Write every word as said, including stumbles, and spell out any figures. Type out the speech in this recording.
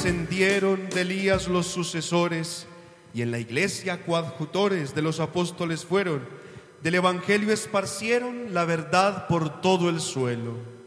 descendieron de Elías los sucesores, y en la iglesia coadjutores de los apóstoles fueron. Del evangelio esparcieron la verdad por todo el suelo.